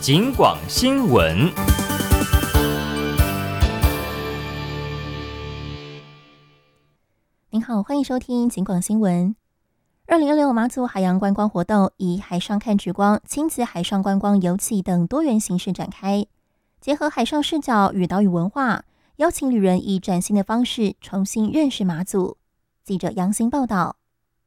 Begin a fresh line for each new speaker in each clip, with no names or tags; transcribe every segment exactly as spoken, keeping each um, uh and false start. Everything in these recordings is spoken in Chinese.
警广新闻。
您好，欢迎收听警广新闻。二零二六马祖海洋观光活动以海上看莒光、亲子海上观光游憩等多元形式展开，结合海上视角与岛屿文化，邀请旅人以崭新的方式重新认识马祖。记者杨欣报道。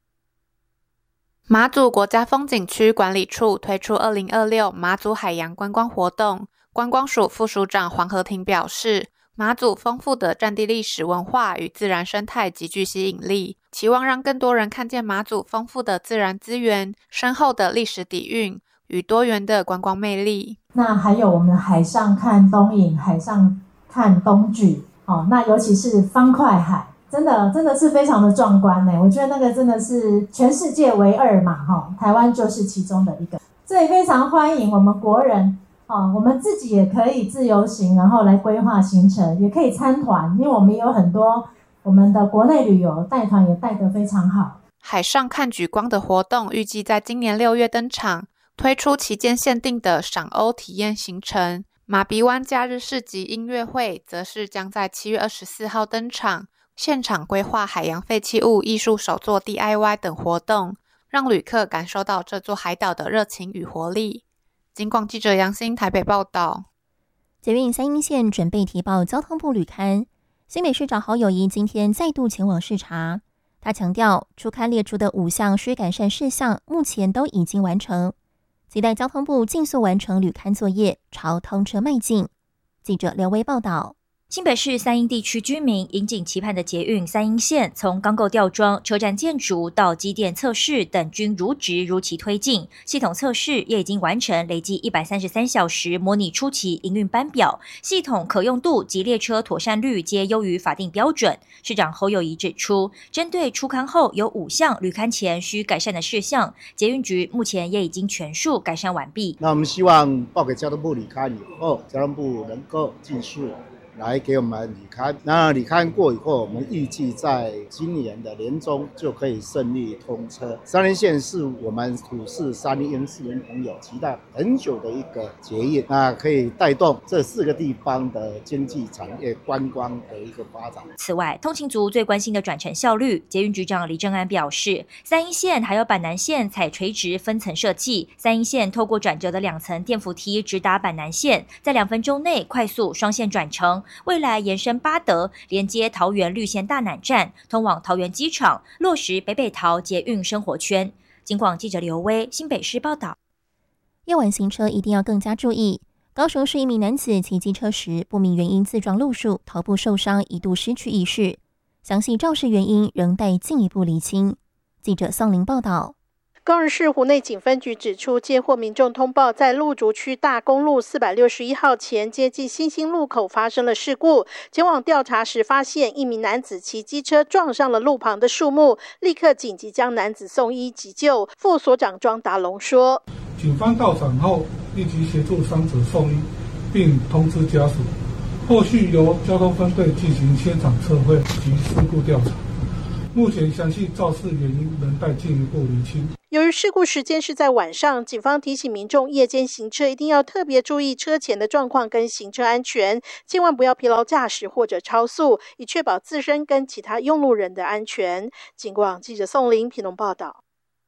马祖国家风景区管理处推出二零二六马祖海洋观光活动，观光署副署长黄和庭表示，马祖丰富的战地历史文化与自然生态极具吸引力，期望让更多人看见马祖丰富的自然资源、深厚的历史底蕴与多元的观光魅力。
那还有我们海上看东引，海上看东莒，哦，那尤其是方块海，真的真的是非常的壮观呢。我觉得那个真的是全世界唯二嘛，哈，台湾就是其中的一个。这也非常欢迎我们国人。哦，我们自己也可以自由行，然后来规划行程，也可以参团，因为我们也有很多我们的国内旅游带团也带得非常好。
海上看莒光的活动预计在今年六月登场，推出期间限定的赏鸥体验行程。马鼻湾假日市集音乐会则是将在七月二十四号登场，现场规划海洋废弃物艺术手作 D I Y 等活动，让旅客感受到这座海岛的热情与活力。警广记者杨欣台北报道。
捷运三鶯线准备提报交通部履勘，新北市长侯友宜今天再度前往视察。他强调，初勘列出的五项需改善事项，目前都已经完成，期待交通部尽速完成履勘作业，朝通车迈进。记者刘威报道。
新北市三鶯地区居民引颈期盼的捷运三鶯线，从钢构吊装、车站建筑到机电测试等均如职如期推进，系统测试也已经完成，累计一百三十三小时模拟初期营运班表，系统可用度及列车妥善率皆优于法定标准。市长侯友宜指出，针对初勘后有五项履勘前需改善的事项，捷运局目前也已经全数改善完毕。
那我们希望报给交通部履勘以后，交通部能够尽速来给我们履勘，那履勘过以后，我们预计在今年的年中就可以顺利通车。三鶯线是我们土市三鶯市民朋友期待很久的一个捷运，那可以带动这四个地方的经济产业观光的一个发展。
此外，通勤族最关心的转乘效率，捷运局长李正安表示，三鶯线还有板南线采垂直分层设计，三鶯线透过转折的两层电扶梯直达板南线，在两分钟内快速双线转乘。未来延伸八德，连接桃园绿线大南站，通往桃园机场，落实北北桃捷运生活圈。警广记者刘威，新北市报道。
夜晚行车一定要更加注意。高雄市一名男子骑机车时不明原因自撞路树，头部受伤，一度失去意识。详细肇事原因仍待进一步厘清。记者宋林报道。
高雄市湖内警分局指出，接获民众通报，在鹿竹区大公路四百六十一号前接近新兴路口发生了事故。前往调查时，发现一名男子骑机车撞上了路旁的树木，立刻紧急将男子送医急救。副所长庄达龙说：“
警方到场后，立即协助伤者送医，并通知家属，后续由交通分队进行现场测绘及事故调查。目前详细肇事原因仍待进一步厘清。”
由于事故时间是在晚上，警方提醒民众夜间行车一定要特别注意车前的状况跟行车安全，千万不要疲劳驾驶或者超速，以确保自身跟其他用路人的安全。警广记者宋林屏东报道。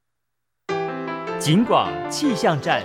警广气象站。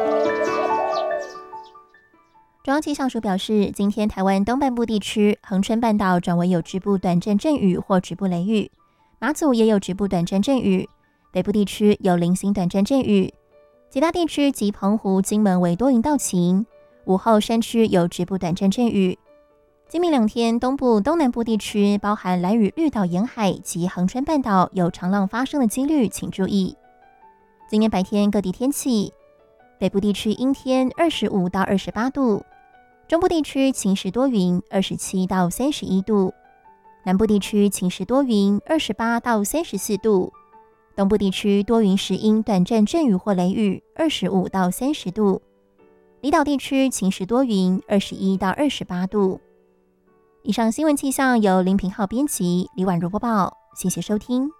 中央气象署表示，今天台湾东半部地区恒春半岛转为有局部短暂阵雨或局部雷雨，马祖也有局部短暂阵雨，北部地区有零星短暂阵雨，其他地区及澎湖、金门为多云到晴，午后山区有局部短暂阵雨。今明两天，东部、东南部地区，包含兰屿绿岛沿海及恒春半岛有长浪发生的几率，请注意。今天白天各地天气，北部地区阴天，二十五到二十八度；中部地区晴时多云，二十七到三十一度；南部地区晴时多云，二十八到三十四度；东部地区多云时阴，短暂阵雨或雷雨，二十五到三十度；离岛地区晴时多云，二十一到二十八度。以上新闻气象由林平浩编辑，李婉如播报，谢谢收听。